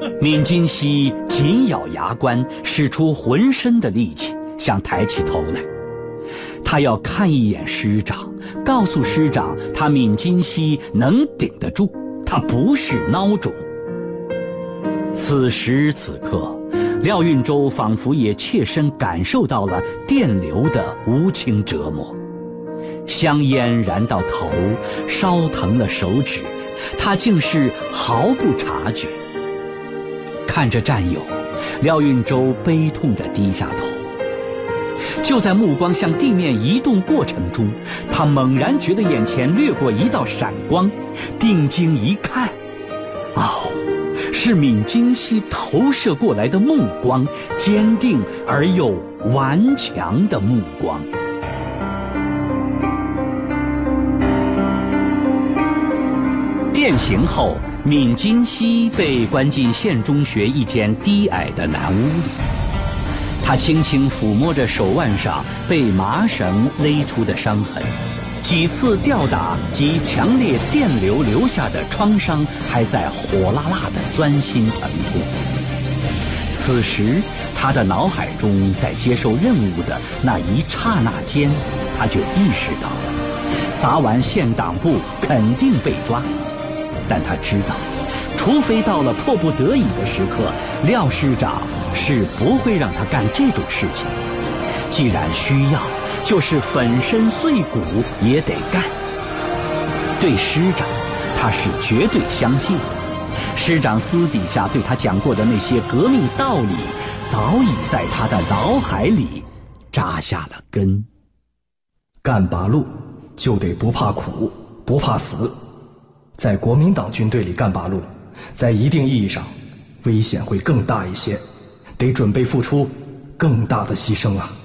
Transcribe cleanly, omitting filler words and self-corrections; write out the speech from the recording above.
闵金熙紧咬牙关，使出浑身的力气，想抬起头来。他要看一眼师长，告诉师长他闵金熙能顶得住，他不是孬种。此时此刻，廖运周仿佛也切身感受到了电流的无情折磨，香烟燃到头，烧疼了手指，他竟是毫不察觉。看着战友，廖运周悲痛地低下头。就在目光向地面移动过程中，他猛然觉得眼前掠过一道闪光，定睛一看，哦，是闵金熙投射过来的目光，坚定而又顽强的目光。电刑后，闵金熙被关进县中学一间低矮的南屋里。他轻轻抚摸着手腕上被麻绳勒出的伤痕，几次吊打及强烈电流留下的创伤还在火辣辣地钻心疼痛。此时，他的脑海中在接受任务的那一刹那间，他就意识到了，砸完县党部肯定被抓。但他知道，除非到了迫不得已的时刻，廖师长是不会让他干这种事情。既然需要，就是粉身碎骨也得干。对师长，他是绝对相信的。师长私底下对他讲过的那些革命道理，早已在他的脑海里扎下了根。 干八路就得不怕苦，不怕死。在国民党军队里干八路，在一定意义上，危险会更大一些，得准备付出更大的牺牲啊。